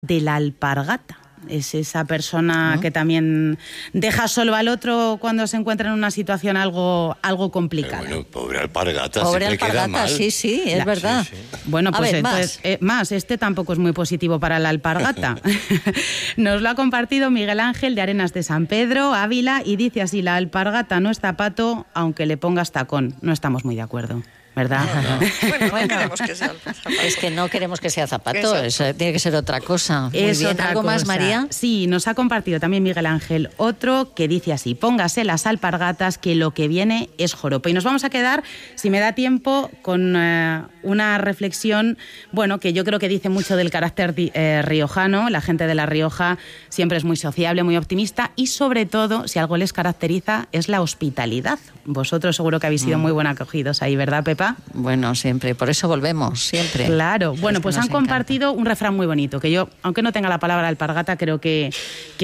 de la alpargata. Es esa persona que también deja solo al otro cuando se encuentra en una situación algo complicada. Pero bueno, pobre alpargata, Pobre siempre alpargata, queda mal. sí, es verdad. Sí. Bueno, pues ver, entonces, este tampoco es muy positivo para la alpargata. Nos lo ha compartido Miguel Ángel de Arenas de San Pedro, Ávila, y dice así: la alpargata no es zapato aunque le pongas tacón. No estamos muy de acuerdo, ¿verdad? No. Bueno, no queremos que sea zapato. Es que no queremos que sea zapato, Exacto. eso tiene que ser otra cosa. Muy Es bien. otra ¿Algo más, cosa. María? Sí, nos ha compartido también Miguel Ángel otro que dice así: póngase las alpargatas que lo que viene es joropo. Y nos vamos a quedar, si me da tiempo, con una reflexión, bueno, que yo creo que dice mucho del carácter riojano. La gente de La Rioja siempre es muy sociable, muy optimista, y sobre todo, si algo les caracteriza, es la hospitalidad. Vosotros seguro que habéis sido muy buen acogidos ahí, ¿verdad, Pepa? Bueno, siempre, por eso volvemos, siempre. Claro, bueno, Es que pues nos han compartido un refrán muy bonito, que yo, aunque no tenga la palabra alpargata, creo que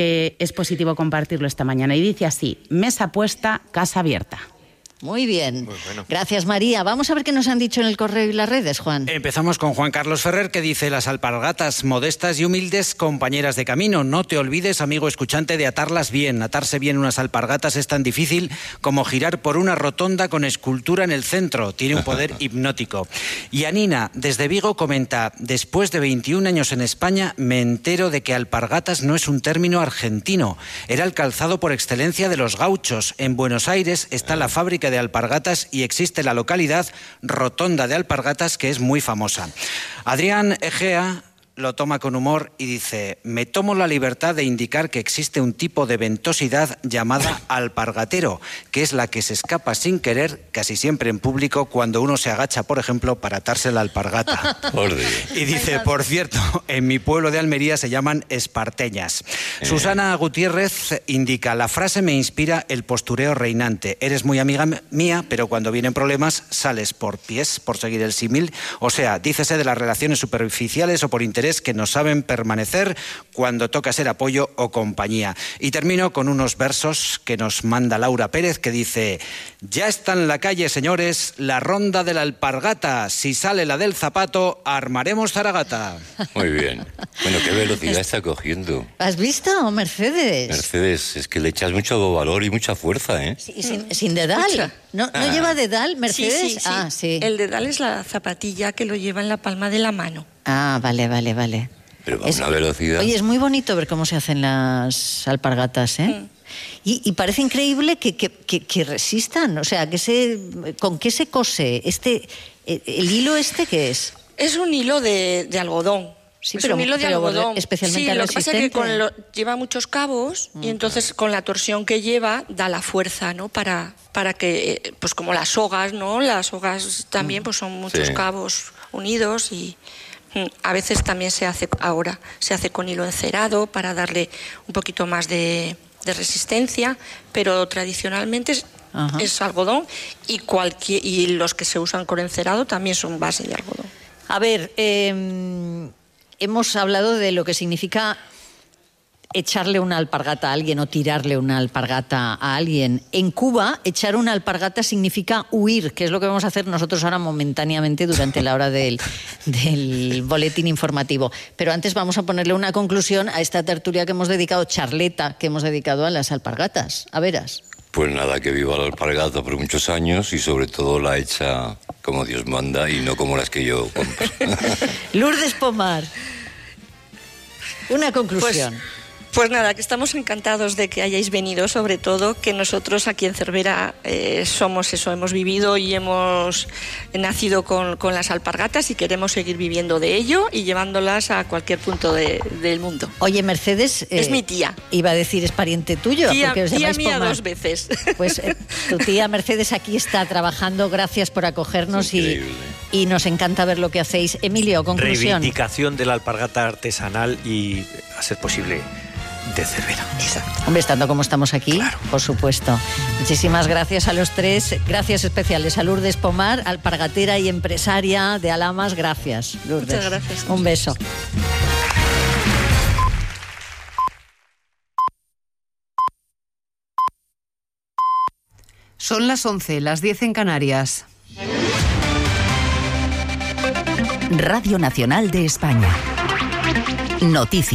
es positivo compartirlo esta mañana. Y dice así: mesa puesta, casa abierta. Muy bien. Muy bueno. Gracias, María. Vamos a ver qué nos han dicho en el correo y las redes, Juan. Empezamos con Juan Carlos Ferrer, que dice: las alpargatas, modestas y humildes compañeras de camino. No te olvides, amigo escuchante, de atarlas bien. Atarse bien unas alpargatas es tan difícil como girar por una rotonda con escultura en el centro. Tiene un poder hipnótico. Y Anina, desde Vigo, comenta: después de 21 años en España, me entero de que alpargatas no es un término argentino. Era el calzado por excelencia de los gauchos. En Buenos Aires está la fábrica de alpargatas y existe la localidad Rotonda de Alpargatas, que es muy famosa. Adrián Egea lo toma con humor y dice: me tomo la libertad de indicar que existe un tipo de ventosidad llamada alpargatero, que es la que se escapa sin querer, casi siempre en público, cuando uno se agacha, por ejemplo, para atarse la alpargata. Por Dios. Y dice: por cierto, en mi pueblo de Almería se llaman esparteñas. Susana Gutiérrez indica: la frase me inspira el postureo reinante. Eres muy amiga mía, pero cuando vienen problemas sales por pies, por seguir el símil. O sea, dícese de las relaciones superficiales o por interés que no saben permanecer cuando toca ser apoyo o compañía. Y termino con unos versos que nos manda Laura Pérez, que dice: ya está en la calle, señores, la ronda de la alpargata. Si sale la del zapato, armaremos zaragata. Muy bien. Bueno, qué velocidad está cogiendo. ¿Has visto, Mercedes? Mercedes, es que le echas mucho valor y mucha fuerza, ¿eh? Sí, sin dedal. Escucha. ¿No lleva dedal, Mercedes? Sí, sí, sí. Ah, sí. El dedal es la zapatilla que lo lleva en la palma de la mano. Ah, vale. Pero va a una velocidad. Oye, es muy bonito ver cómo se hacen las alpargatas, ¿eh? Y parece increíble que resistan. O sea, ¿con qué se cose? ¿El hilo qué es? Es un hilo de algodón. Sí, es pero- un hilo de pero algodón. especialmente sí, lo que pasa es que resistente. lleva muchos cabos y entonces con la torsión que lleva da la fuerza, ¿no? Para que, pues como las sogas, ¿no? Las sogas también pues son muchos Sí. cabos unidos y a veces también se hace con hilo encerado para darle un poquito más de resistencia, pero tradicionalmente Ajá. es algodón y los que se usan con encerado también son base de algodón. A ver, hemos hablado de lo que significa echarle una alpargata a alguien o tirarle una alpargata a alguien. En Cuba, echar una alpargata significa huir, que es lo que vamos a hacer nosotros ahora momentáneamente durante la hora del boletín informativo. Pero antes vamos a ponerle una conclusión a esta tertulia que hemos dedicado, charleta, que hemos dedicado a las alpargatas. A veras. Pues nada, que viva la alpargata por muchos años y sobre todo la hecha como Dios manda y no como las que yo compro. Lourdes Pomar, una conclusión. Pues nada, que estamos encantados de que hayáis venido, sobre todo que nosotros aquí en Cervera somos eso, hemos vivido y hemos nacido con las alpargatas y queremos seguir viviendo de ello y llevándolas a cualquier punto del mundo. Oye, Mercedes... Es mi tía. Iba a decir, es pariente tuyo. Tía porque os llamáis mía Pomar. 2 veces. Pues tu tía Mercedes aquí está trabajando. Gracias por acogernos y nos encanta ver lo que hacéis. Emilio, conclusión. Reivindicación de la alpargata artesanal y, a ser posible, de Cervera. Exacto. Hombre, estando como estamos aquí, Claro. por supuesto. Muchísimas gracias a los tres. Gracias especiales a Lourdes Pomar, alpargatera y empresaria de Alamas. Gracias, Lourdes. Muchas gracias. Un beso. Son las 11, las 10 en Canarias. Radio Nacional de España. Noticias.